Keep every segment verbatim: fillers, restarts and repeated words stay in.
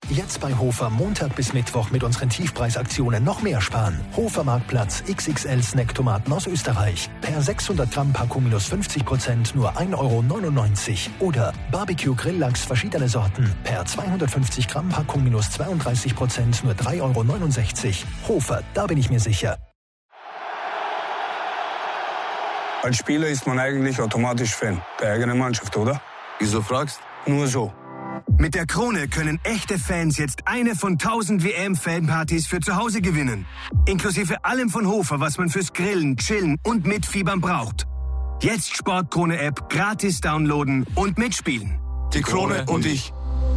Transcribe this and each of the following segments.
Jetzt bei Hofer Montag bis Mittwoch mit unseren Tiefpreisaktionen noch mehr sparen. Hofer Marktplatz X X L Snacktomaten aus Österreich. Per sechshundert Gramm Packung minus fünfzig Prozent nur ein Euro neunundneunzig. Oder Barbecue Grilllachs verschiedene Sorten. Per zweihundertfünfzig Gramm Packung minus zweiunddreißig Prozent nur drei Euro neunundsechzig. Hofer, da bin ich mir sicher. Als Spieler ist man eigentlich automatisch Fan der eigenen Mannschaft, oder? Wieso fragst? Nur so. Mit der Krone können echte Fans jetzt eine von tausend W M-Fanpartys für zu Hause gewinnen. Inklusive allem von Hofer, was man fürs Grillen, Chillen und Mitfiebern braucht. Jetzt Sportkrone-App gratis downloaden und mitspielen. Die Krone und ich.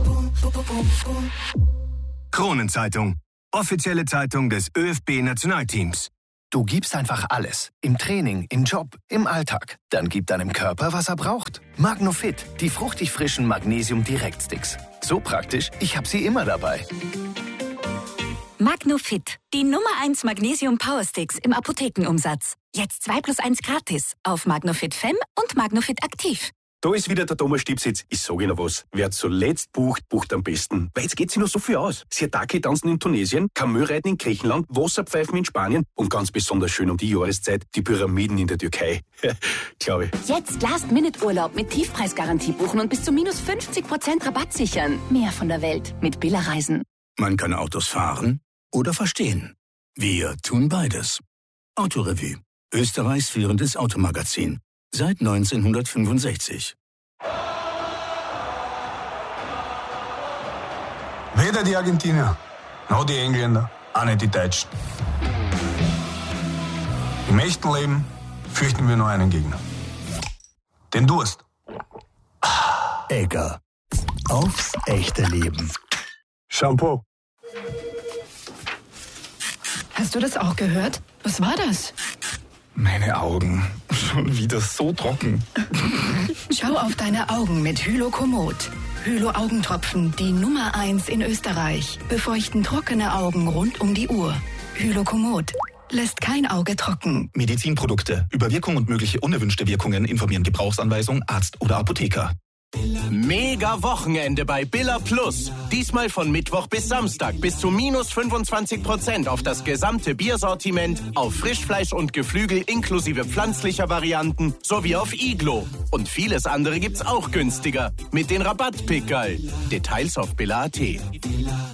Kronenzeitung. Offizielle Zeitung des ÖFB-Nationalteams. Du gibst einfach alles. Im Training, im Job, im Alltag. Dann gib deinem Körper, was er braucht. Magnofit, die fruchtig frischen Magnesium-Direktsticks. So praktisch, ich habe sie immer dabei. Magnofit, die Nummer eins Magnesium Powersticks im Apothekenumsatz. Jetzt zwei plus eins gratis auf Magnofit Fem und Magnofit Aktiv. Da ist wieder der Thomas Stipsitz. Ich sage Ihnen was. Wer zuletzt bucht, bucht am besten. Weil jetzt geht sich noch so viel aus. Siatake tanzen in Tunesien, Kamelreiten in Griechenland, Wasserpfeifen in Spanien und ganz besonders schön um die Jahreszeit die Pyramiden in der Türkei. Glaube ich. Jetzt Last-Minute-Urlaub mit Tiefpreisgarantie buchen und bis zu minus fünfzig Prozent Rabatt sichern. Mehr von der Welt mit Billa Reisen. Man kann Autos fahren oder verstehen. Wir tun beides. Autorevue. Österreichs führendes Automagazin. Seit neunzehnhundertfünfundsechzig. Weder die Argentinier, noch die Engländer, auch nicht die Deutschen. Im echten Leben fürchten wir nur einen Gegner. Den Durst. Egger. Aufs echte Leben. Shampoo. Hast du das auch gehört? Was war das? Meine Augen. Schon wieder so trocken. Schau auf deine Augen mit Hylokomod. Hylo-Augentropfen, die Nummer eins in Österreich. Befeuchten trockene Augen rund um die Uhr. Hylokomod. Lässt kein Auge trocken. Medizinprodukte. Über Wirkung und mögliche unerwünschte Wirkungen informieren Gebrauchsanweisung, Arzt oder Apotheker. Mega Wochenende bei Billa Plus. Diesmal von Mittwoch bis Samstag bis zu minus fünfundzwanzig Prozent auf das gesamte Biersortiment, auf Frischfleisch und Geflügel inklusive pflanzlicher Varianten sowie auf Iglo. Und vieles andere gibt's auch günstiger mit den Rabattpickerl. Details auf billa punkt at.